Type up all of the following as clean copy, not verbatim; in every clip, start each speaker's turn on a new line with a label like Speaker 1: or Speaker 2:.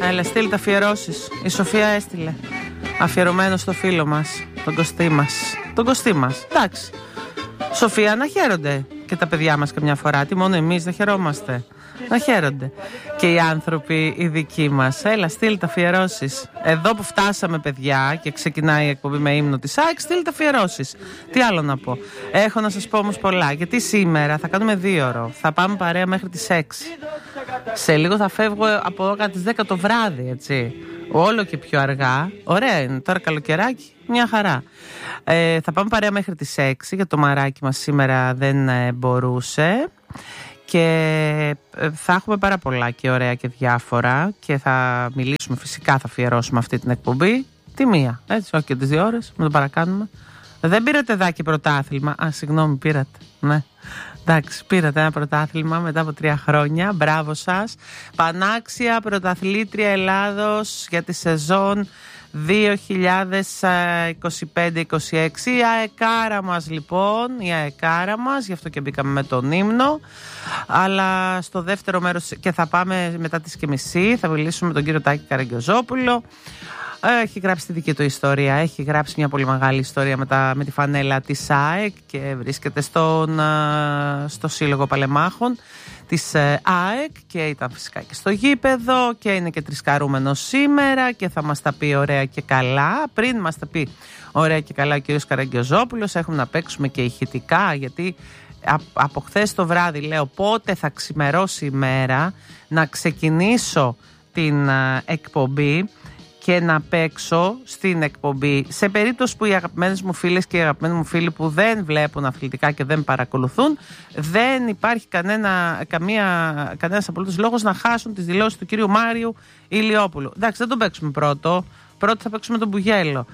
Speaker 1: Έλα, στείλ τα αφιερώσεις. Η Σοφία έστειλε. Αφιερωμένο στο φίλο μας, τον Κωστή μας. Τον Κωστή μας. Εντάξει. Σοφία, να χαίρονται και τα παιδιά μας καμιά φορά. Τι μόνο εμείς δεν χαιρόμαστε. Να χαίρονται και οι άνθρωποι οι δικοί μας. Έλα, στείλ τα αφιερώσεις. Εδώ που φτάσαμε, παιδιά, και ξεκινάει η εκπομπή με ύμνο της ΑΕΚ, στείλ τα αφιερώσεις. Τι άλλο να πω. Έχω να σας πω όμως πολλά. Γιατί σήμερα θα κάνουμε 2ωρο. Θα πάμε παρέα μέχρι τις 6. Σε λίγο θα φεύγω από εδώ κατά τις 10 το βράδυ, έτσι. Όλο και πιο αργά. Ωραία είναι. Τώρα καλοκαιράκι, μια χαρά. Θα πάμε παρέα μέχρι τις 6, γιατί το μαράκι μας σήμερα δεν μπορούσε. Και θα έχουμε πάρα πολλά και ωραία και διάφορα. Και θα μιλήσουμε, φυσικά θα αφιερώσουμε αυτή την εκπομπή. Τη μία, έτσι, όχι και τις 2 ώρες, με το παρακάνουμε. Δεν πήρατε δάκι πρωτάθλημα. Α, συγγνώμη, πήρατε. Ναι. Εντάξει, πήρατε ένα πρωτάθλημα μετά από 3 χρόνια. Μπράβο σας. Πανάξια πρωταθλήτρια Ελλάδος για τη σεζόν 2025-26. Η αεκάρα μας, λοιπόν, η αεκάρα μας, γι' αυτό και μπήκαμε με τον ύμνο. Αλλά στο δεύτερο μέρος, και θα πάμε μετά τις και μισή, θα μιλήσουμε με τον κύριο Τάκη Καραγκιόζοπουλο. Έχει γράψει τη δική του ιστορία. Έχει γράψει μια πολύ μεγάλη ιστορία με τη φανέλα της ΑΕΚ και βρίσκεται στο Σύλλογο Παλεμάχων της ΑΕΚ και ήταν φυσικά και στο γήπεδο και είναι και τρισκαρούμενος σήμερα και θα μας τα πει ωραία και καλά. Πριν μας τα πει ωραία και καλά ο κύριος Καραγκιόζοπουλος, έχουμε να παίξουμε και ηχητικά, γιατί από χθες το βράδυ λέω πότε θα ξημερώσει η μέρα να ξεκινήσω την εκπομπή και να παίξω στην εκπομπή. Σε περίπτωση που οι αγαπημένες μου φίλες και οι αγαπημένοι μου φίλοι που δεν βλέπουν αθλητικά και δεν παρακολουθούν, δεν υπάρχει κανένας απολύτως λόγος να χάσουν τις δηλώσεις του κύριου Μάριου Ηλιόπουλου. Εντάξει, δεν τον παίξουμε πρώτο. Πρώτα θα παίξουμε τον Μπουγέλο.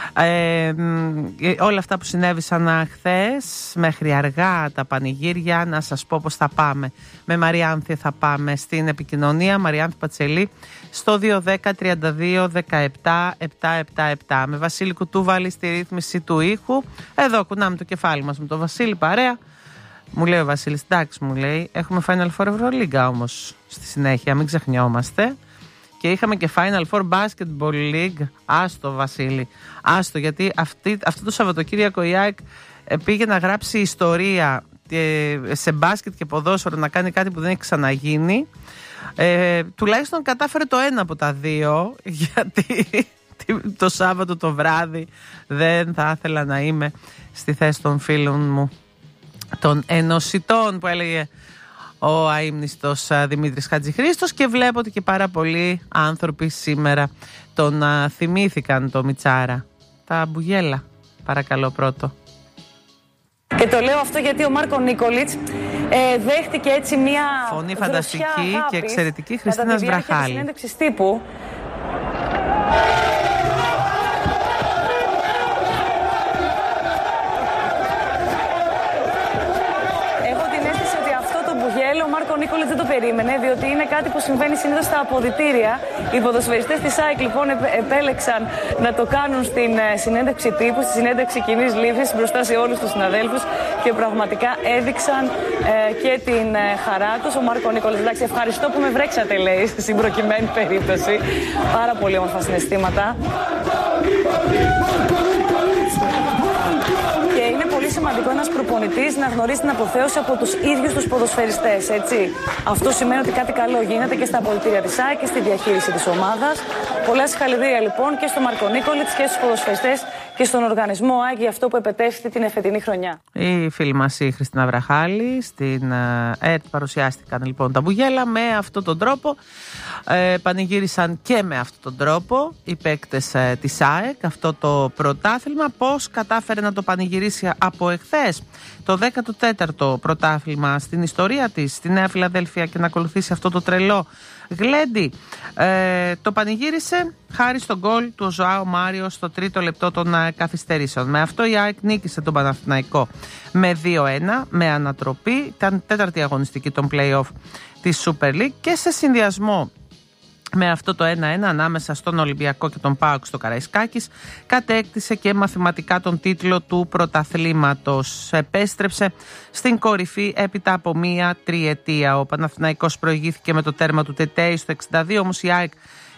Speaker 1: Όλα αυτά που συνέβησαν χθες, μέχρι αργά τα πανηγύρια, να σας πω πως θα πάμε. Με Μαριάνθη θα πάμε στην επικοινωνία, Μαριάνθη Πατσελή, στο 210-32-17-777. Με Βασίλη Κουτούβαλη στη ρύθμιση του ήχου. Εδώ κουνάμε το κεφάλι μας με τον Βασίλη παρέα. Μου λέει ο Βασίλης, εντάξει, μου λέει, έχουμε Final Four Ευρωλίγκα όμως στη συνέχεια, μην ξεχνιόμαστε. Και είχαμε και Final Four Basketball League. Άστο, Βασίλη. Άστο, γιατί αυτό το Σαββατοκύριακο η ΑΕΚ πήγε να γράψει ιστορία σε μπάσκετ και ποδόσφαιρο, να κάνει κάτι που δεν έχει ξαναγίνει. Τουλάχιστον κατάφερε το ένα από τα δύο, γιατί το Σάββατο το βράδυ δεν θα ήθελα να είμαι στη θέση των φίλων μου, των ενωσιτών, που έλεγε ο αείμνηστος Δημήτρης Χατζηχρήστος, και βλέπω ότι και πάρα πολλοί άνθρωποι σήμερα τον θυμήθηκαν το Μιτσάρα. Τα μπουγέλα, παρακαλώ πρώτο. Και το λέω αυτό γιατί ο Μάρκο Νίκολιτς δέχτηκε έτσι μια φωνή φανταστική και εξαιρετική Χριστίνας Βραχάλη. Συνέντευξης τύπου. Ο Μάρκο Νίκολιτς δεν το περίμενε, διότι είναι κάτι που συμβαίνει συνήθως στα αποδυτήρια. Οι ποδοσφαιριστές της ΑΕΚ λοιπόν επέλεξαν να το κάνουν στην συνέντευξη τύπου, στη συνέντευξη κοινής λήψης μπροστά σε όλους τους συναδέλφους, και πραγματικά έδειξαν και την χαρά τους. Ο Μάρκο Νίκολιτς, εντάξει, ευχαριστώ που με βρέξατε, λέει, στην προκειμένη περίπτωση. Πάρα πολύ όμορφα συναισθήματα. Πολύ σημαντικό ένας προπονητής να γνωρίζει την αποθέωση από τους ίδιους τους ποδοσφαιριστές, έτσι. Αυτό σημαίνει ότι κάτι καλό γίνεται και στα αποδυτήρια της ΑΕΚ και στη διαχείριση της ομάδας. Πολλά συγχαρητήρια λοιπόν και στο Μάρκο Νίκολιτς και στους ποδοσφαιριστές και στον οργανισμό ΑΕΚ για αυτό που επετέφθη την εφετινή χρονιά. Η φίλη μας η Χριστίνα Βραχάλη στην ΕΡΤ παρουσιάστηκαν λοιπόν τα μπουγέλα με αυτόν τον τρόπο. Πανηγύρισαν και με αυτόν τον τρόπο οι παίκτες της ΑΕΚ αυτό το πρωτάθλημα. Πώς κατάφερε να το πανηγυρίσει από εχθές το 14ο πρωτάθλημα στην ιστορία της στη Νέα Φιλαδέλφια και να ακολουθήσει αυτό το τρελό γλέντι? Το πανηγύρισε χάρη στον γκολ του Ζωάο Μάριο στο 3ο λεπτό των καθυστερήσεων. Με αυτό η ΑΕΚ νίκησε τον Παναθηναϊκό με 2-1 με ανατροπή. Ήταν τέταρτη αγωνιστική των play-off της Super League και σε συνδυασμό με αυτό το 1-1 ανάμεσα στον Ολυμπιακό και τον ΠΑΟΚ στο Καραϊσκάκης κατέκτησε και μαθηματικά τον τίτλο του πρωταθλήματος. Επέστρεψε στην κορυφή έπειτα από μία τριετία. Ο Παναθηναϊκός προηγήθηκε με το τέρμα του Τετέι στο 62, όμως η ΑΕΚ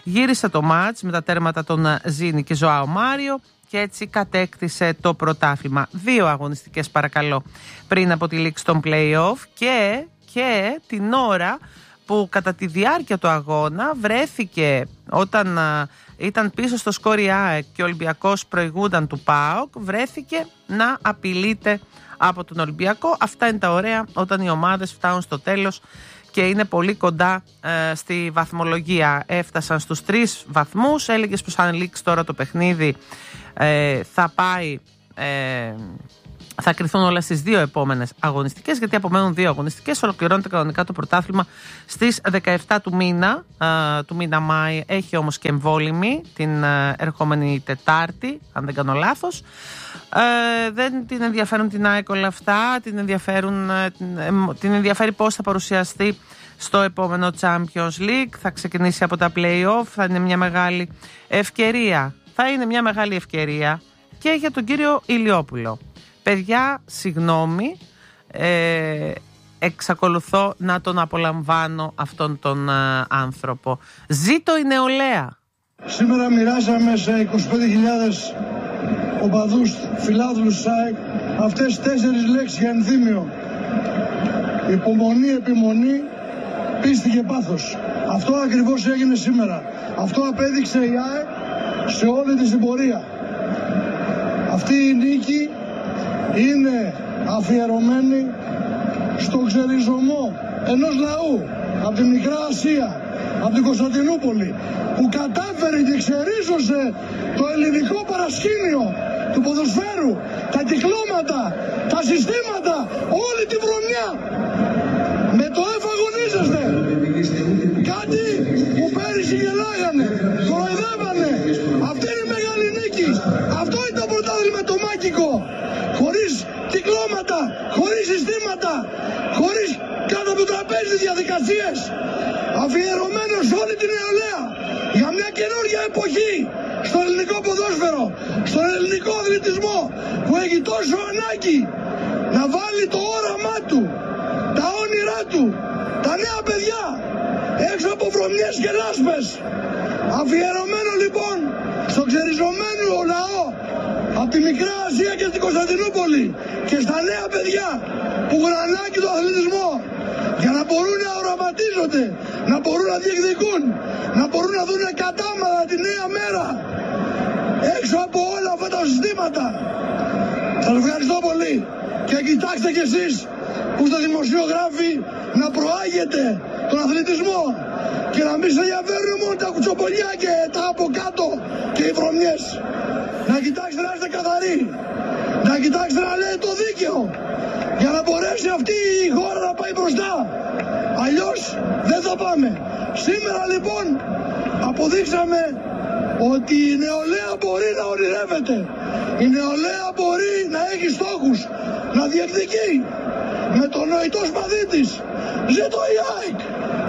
Speaker 2: γύρισε το μάτς με τα τέρματα των Ζήνη και Ζωάο Μάριο και έτσι κατέκτησε το πρωτάθλημα. 2 αγωνιστικές παρακαλώ πριν από τη λήξη των play-off και την ώρα που κατά τη διάρκεια του αγώνα βρέθηκε, όταν ήταν πίσω στο σκορ η ΑΕΚ και ο Ολυμπιακός προηγούνταν του ΠΑΟΚ, βρέθηκε να απειλείται από τον Ολυμπιακό. Αυτά είναι τα ωραία όταν οι ομάδες φτάνουν στο τέλος και είναι πολύ κοντά στη βαθμολογία. Έφτασαν στους 3 βαθμούς. Έλεγες πως αν λήξει τώρα το παιχνίδι θα πάει... θα κρυθούν όλα στις 2 επόμενες αγωνιστικές, γιατί απομένουν 2 αγωνιστικές. Ολοκληρώνεται κανονικά το πρωτάθλημα στις 17 του μήνα Μάη. Έχει όμως και εμβόλυμη την ερχόμενη Τετάρτη, αν δεν κάνω λάθος. Δεν την ενδιαφέρουν την ΑΕΚ όλα αυτά. Την ενδιαφέρει πώς θα παρουσιαστεί στο επόμενο Champions League. Θα ξεκινήσει από τα play-off. Θα είναι μια μεγάλη ευκαιρία. Θα είναι μια μεγάλη ευκαιρία και για τον κύριο Ηλιόπουλο. Παιδιά, συγγνώμη, εξακολουθώ να τον απολαμβάνω αυτόν τον άνθρωπο. Ζήτω η νεολαία.
Speaker 3: Σήμερα μοιράσαμε σε 25.000 οπαδούς, φιλάθλους ΣΑΕΚ, αυτές 4 λέξεις για ενθύμιο. Υπομονή, επιμονή, πίστη και πάθος. Αυτό ακριβώς έγινε σήμερα. Αυτό απέδειξε η ΑΕΚ σε όλη της την πορεία. Αυτή η νίκη είναι αφιερωμένη στο ξεριζωμό ενός λαού από τη Μικρά Ασία, από την Κωνσταντινούπολη, που κατάφερε και ξερίζωσε το ελληνικό παρασκήνιο του ποδοσφαίρου, τα κυκλώματα, τα συστήματα, όλη τη βρωμιά. Με το εφαγωνίζεστε. Κάτι που πέρυσι γελάγανε, κοροϊδεύανε. Αυτή είναι η μεγάλη νίκη. Αυτό είναι το πρωτάθλημα το μάκικο. Χωρίς κυκλώματα, χωρίς συστήματα, χωρίς κάτω από το τραπέζι διαδικασίες. Αφιερωμένο σε όλη την νεολαία για μια καινούργια εποχή στο ελληνικό ποδόσφαιρο, στον ελληνικό αθλητισμό, που έχει τόσο ανάγκη να βάλει το όραμά του, τα όνειρά του, τα νέα παιδιά έξω από βρωμιές και λάσπες. Αφιερωμένο λοιπόν στο ξεριζωμένο λαό από τη Μικρά Ασία και την Κωνσταντινούπολη και στα νέα παιδιά που έχουν ανάγκη τον αθλητισμό για να μπορούν να οραματίζονται, να μπορούν να διεκδικούν, να μπορούν να δουν κατάματα τη νέα μέρα έξω από όλα αυτά τα συστήματα. Σας ευχαριστώ πολύ και κοιτάξτε κι εσείς που είστε δημοσιογράφοι να προάγετε τον αθλητισμό και να μην σε ενδιαφέρουν μόνο τα κουτσομπολιά και τα από κάτω και οι βρωμιές. Να κοιτάξετε να είστε καθαροί, να κοιτάξετε να λέει το δίκαιο για να μπορέσει αυτή η χώρα να πάει μπροστά. Αλλιώς δεν θα πάμε. Σήμερα λοιπόν αποδείξαμε ότι η νεολαία μπορεί να ονειρεύεται. Η νεολαία μπορεί να έχει στόχους, να διεκδικεί με το νοητό σπαθί της. Ζήτω η ΑΕΚ!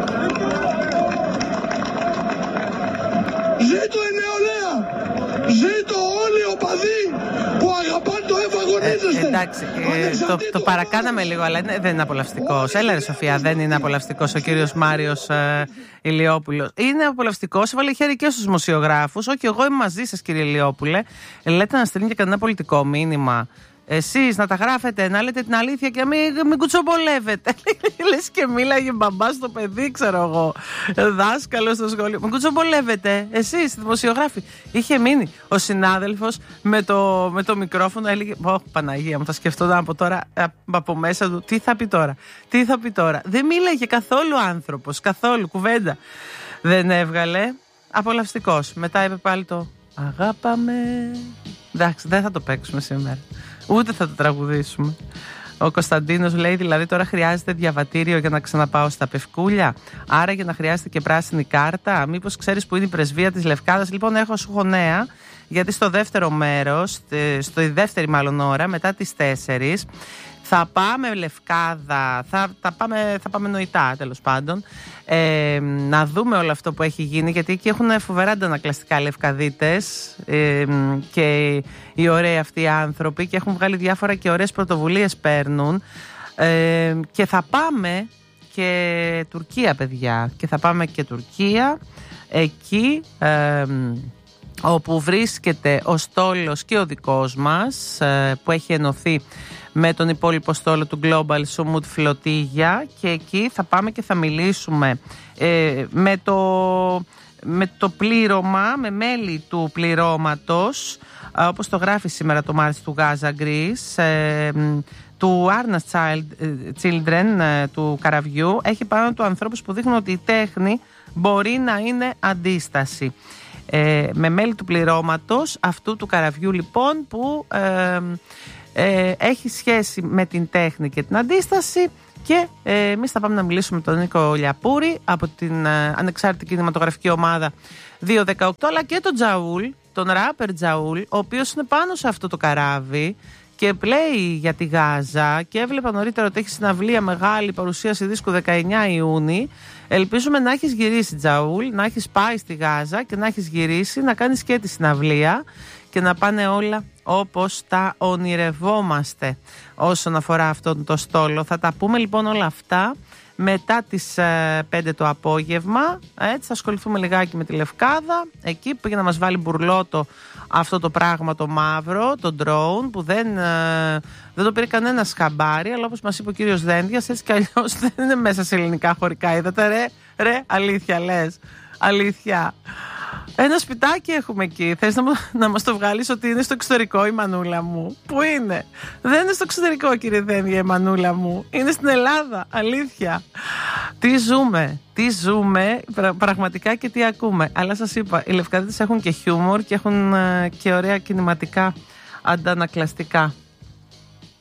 Speaker 3: Ζήτω η νεολαία! Ζήτω όλοι οι οπαδοί που αγαπάνε το εφαγωνίζεστε!
Speaker 2: Εντάξει, το παρακάναμε λίγο, αλλά δεν είναι απολαυστικός. Έλα ρε Σοφία, δεν είναι απολαυστικός ο κύριος Μάριος Ηλιόπουλος. Είναι απολαυστικός, έβαλε χέρι και στους δημοσιογράφους. Όχι, εγώ είμαι μαζί σας κύριε Ηλιόπουλε. Λέτε να στείλει και κανένα πολιτικό μήνυμα. Εσείς να τα γράφετε, να λέτε την αλήθεια και μην κουτσομπολεύετε. Λες και μίλαγε μπαμπά στο παιδί, ξέρω εγώ. Δάσκαλο στο σχολείο. Μην κουτσομπολεύετε. Εσείς, δημοσιογράφοι. Είχε μείνει ο συνάδελφος με το μικρόφωνο, έλεγε Παναγία μου, θα σκεφτόταν από τώρα, από μέσα του, τι θα πει τώρα. Τι θα πει τώρα. Δεν μίλαγε καθόλου άνθρωπος, καθόλου κουβέντα. Δεν έβγαλε. Απολαυστικός. Μετά είπε πάλι το αγάπαμε. Εντάξει, δεν θα το παίξουμε σήμερα. Ούτε θα το τραγουδήσουμε. Ο Κωνσταντίνος λέει δηλαδή τώρα χρειάζεται διαβατήριο για να ξαναπάω στα Πευκούλια. Άρα για να χρειάζεται και πράσινη κάρτα. Μήπως ξέρεις που είναι η πρεσβεία της Λευκάδας. Λοιπόν σου έχω νέα. Γιατί στο δεύτερο μέρος, στη δεύτερη μάλλον ώρα, μετά τις 4, θα πάμε Λευκάδα, θα πάμε νοητά τέλος πάντων, να δούμε όλο αυτό που έχει γίνει, γιατί εκεί έχουν φοβερά αντανακλαστικά Λευκαδίτες και οι ωραίοι αυτοί οι άνθρωποι, και έχουν βγάλει διάφορα και ωραίες πρωτοβουλίες παίρνουν, και θα πάμε και Τουρκία παιδιά, και θα πάμε και Τουρκία εκεί όπου βρίσκεται ο στόλος και ο δικός μας, που έχει ενωθεί με τον υπόλοιπο στόλο του Global Sumut Flotilla, και εκεί θα πάμε και θα μιλήσουμε με το πλήρωμα, με μέλη του πληρώματος, όπως το γράφει σήμερα το Mars του Gaza Greece, του Arnas Children, του καραβιού. Έχει πάνω του ανθρώπους που δείχνουν ότι η τέχνη μπορεί να είναι αντίσταση. Με μέλη του πληρώματος αυτού του καραβιού λοιπόν, που έχει σχέση με την τέχνη και την αντίσταση. Και εμείς θα πάμε να μιλήσουμε με τον Νίκο Λιαπούρη από την ανεξάρτητη κινηματογραφική ομάδα 218, αλλά και τον Τζαούλ, τον ράπερ Τζαούλ, ο οποίος είναι πάνω σε αυτό το καράβι και πλέει για τη Γάζα, και έβλεπα νωρίτερα ότι έχει συναυλία μεγάλη, παρουσίαση δίσκου 19 Ιούνιου. Ελπίζουμε να έχεις γυρίσει, Τζαούλ, να έχεις πάει στη Γάζα και να έχεις γυρίσει, να κάνεις και τη συναυλία και να πάνε όλα όπως τα ονειρευόμαστε όσον αφορά αυτόν το στόλο. Θα τα πούμε λοιπόν όλα αυτά μετά τις 5 το απόγευμα. Έτσι θα ασχοληθούμε λιγάκι με τη Λευκάδα, εκεί που πήγε να μας βάλει μπουρλότο αυτό το πράγμα το μαύρο, το drone, που δεν το πήρε κανένα χαμπάρι, αλλά όπως μας είπε ο κύριος Δένδιας, έτσι κι αλλιώς δεν είναι μέσα σε ελληνικά χωρικά. Είδατε ρε, αλήθεια λες, αλήθεια. Ένα σπιτάκι έχουμε εκεί. Θες να μας το βγάλεις ότι είναι στο εξωτερικό, η μανούλα μου? Πού είναι? Δεν είναι στο εξωτερικό, κύριε Δένδια, η μανούλα μου. Είναι στην Ελλάδα, αλήθεια. Τι ζούμε πραγματικά και τι ακούμε. Αλλά σας είπα, οι Λευκαδίτες έχουν και χιούμορ και έχουν και ωραία κινηματικά αντανακλαστικά.